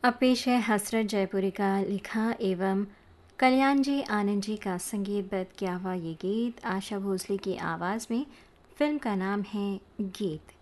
अब पेश है हसरत जयपुरी का लिखा एवं कल्याण जी आनंद जी का संगीतबद्ध किया हुआ ये गीत आशा भोसले की आवाज़ में। फिल्म का नाम है गीत।